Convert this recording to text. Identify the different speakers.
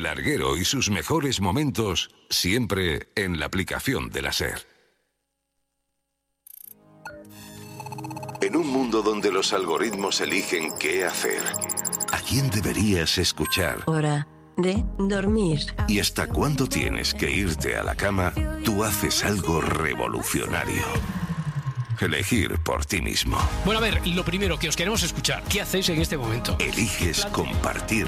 Speaker 1: larguero y sus mejores momentos siempre en la aplicación de la SER. En un mundo donde los algoritmos eligen qué hacer, ¿a quién deberías escuchar?
Speaker 2: Hora de dormir.
Speaker 1: ¿Y hasta cuándo tienes que irte a la cama? Tú haces algo revolucionario. Elegir por ti mismo.
Speaker 3: Bueno, a ver, lo primero que os queremos escuchar, ¿qué hacéis en este momento?
Speaker 1: Eliges compartir